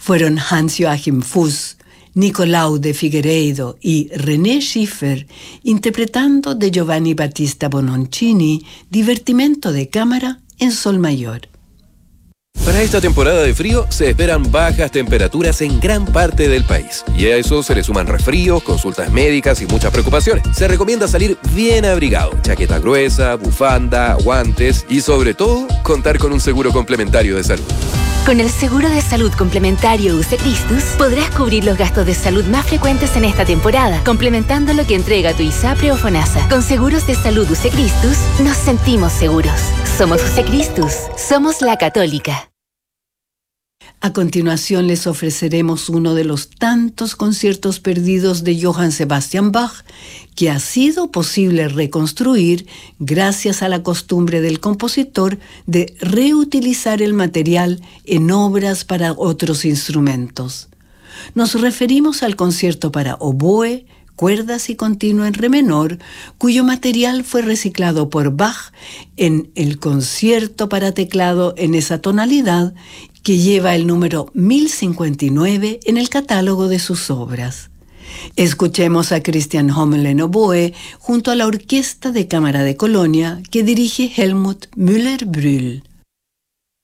Fueron Hans-Joachim Fuss, Nicolau de Figueiredo y René Schiffer interpretando de Giovanni Battista Bononcini Divertimento de cámara en sol mayor. Para esta temporada de frío se esperan bajas temperaturas en gran parte del país. Y a eso se le suman resfríos, consultas médicas y muchas preocupaciones. Se recomienda salir bien abrigado, chaqueta gruesa, bufanda, guantes y sobre todo contar con un seguro complementario de salud. Con el seguro de salud complementario UC Christus podrás cubrir los gastos de salud más frecuentes en esta temporada, complementando lo que entrega tu ISAPRE o FONASA. Con seguros de salud UC Christus nos sentimos seguros. Somos UC Christus, somos la Católica. A continuación les ofreceremos uno de los tantos conciertos perdidos de Johann Sebastian Bach que ha sido posible reconstruir gracias a la costumbre del compositor de reutilizar el material en obras para otros instrumentos. Nos referimos al concierto para oboe, cuerdas y continuo en re menor, cuyo material fue reciclado por Bach en el concierto para teclado en esa tonalidad que lleva el número 1059 en el catálogo de sus obras. Escuchemos a Christian Hommel en oboe junto a la Orquesta de Cámara de Colonia que dirige Helmut Müller-Brühl.